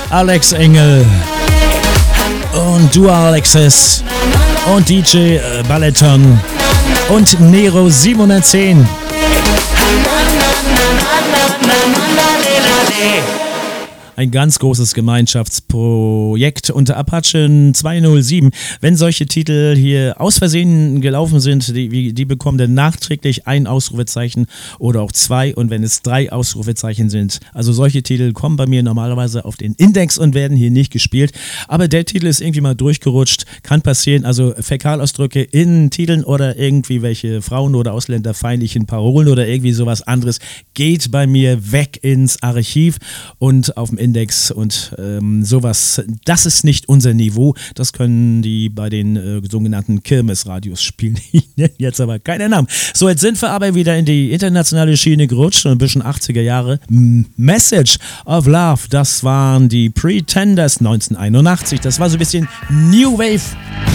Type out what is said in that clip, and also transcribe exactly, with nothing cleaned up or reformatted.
Alex Engel und Dual Access und D J äh, Balleton und Nero siebenhundertzehn. Ein ganz großes Gemeinschaftsprojekt unter Apache zweihundertsieben. Wenn solche Titel hier aus Versehen gelaufen sind, die, die bekommen dann nachträglich ein Ausrufezeichen oder auch zwei. Und wenn es drei Ausrufezeichen sind, also solche Titel kommen bei mir normalerweise auf den Index und werden hier nicht gespielt. Aber der Titel ist irgendwie mal durchgerutscht, kann passieren. Also Fäkalausdrücke in Titeln oder irgendwie welche Frauen- oder ausländerfeindlichen Parolen oder irgendwie sowas anderes geht bei mir weg ins Archiv und auf dem Index. Index und ähm, sowas, das ist nicht unser Niveau, das können die bei den äh, sogenannten Kirmesradios spielen. Ich nenne jetzt aber keinen Namen. So, jetzt sind wir aber wieder in die internationale Schiene gerutscht und ein bisschen achtziger Jahre. Message of Love, das waren die Pretenders neunzehnhunderteinundachtzig, das war so ein bisschen New Wave.